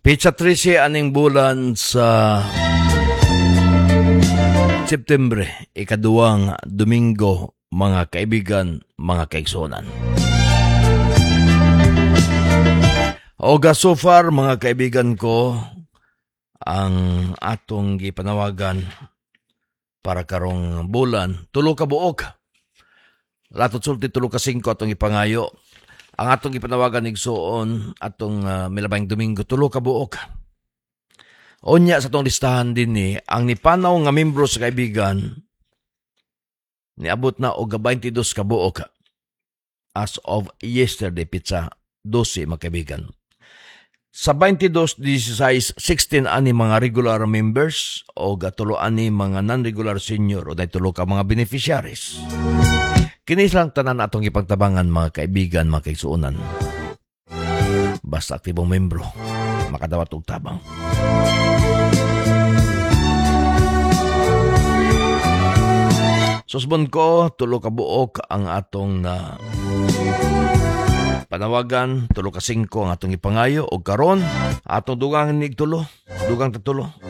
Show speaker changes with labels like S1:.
S1: Pitsa 13 aning bulan sa Septembre, ikaduwang Domingo, mga kaibigan, mga kaigsunan. Oga so far, mga kaibigan ko, ang atong gipanawagan para karong bulan, tulo ka buok. Latot sulti tulo ka 5 atong ipangayo. Ang atong ipanawagan igsuon atong milabayng Domingo, tulo ka buok. Onya sa atong listahan din ni, ang nipanaw nga membro sa kaibigan, niabot na og 22 ka buok as of yesterday, pitsa 12 mga kaibigan. Sa 22, 16, 16 ani mga regular members o tulo ani mga non-regular senior o tulo ka mga beneficiaries. Kinis lang tanan atong ipagtabangan mga kaibigan, mga kaigsuonan. Basta aktibong membro, makadawat og tabang. Susbon ko, tulo ka buok ang atong panawagan, tulo ka 5 ang atong ipangayo o karon atong dugang nig tulo, dugang tatulo.